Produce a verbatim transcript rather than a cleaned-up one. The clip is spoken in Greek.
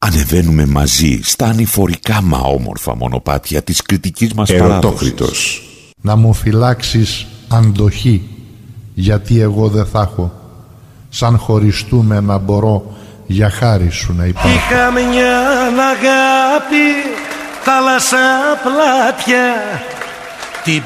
Ανεβαίνουμε μαζί στα ανηφορικά μα όμορφα μονοπάτια της κριτικής μας παράδοσης. Να μου φυλάξεις αντοχή, γιατί εγώ δεν θα έχω, σαν χωριστούμε να μπορώ για χάρη σου να υπάρχω. Είχα μια αγάπη, θάλασσα πλάτια,